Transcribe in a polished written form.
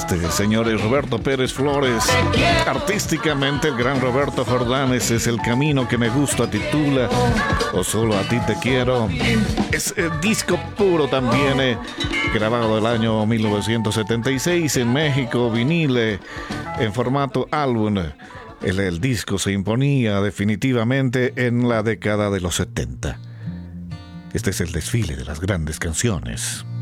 Este señor es Roberto Pérez Flores. Artísticamente, el gran Roberto Jordanes es El camino que me gusta, titula O solo a ti te quiero. Es disco puro también, grabado el año 1976 en México, vinile en formato álbum. El disco se imponía definitivamente en la década de los 70. Este es el desfile de las grandes canciones.